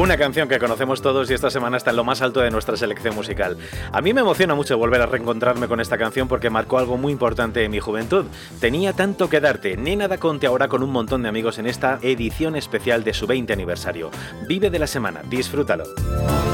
Una canción que conocemos todos y esta semana está en lo más alto de nuestra selección musical. A mí me emociona mucho volver a reencontrarme con esta canción porque marcó algo muy importante en mi juventud. Tenía tanto que darte. Nena da Conte ahora con un montón de amigos en esta edición especial de su 20 aniversario. Vive de la semana, disfrútalo.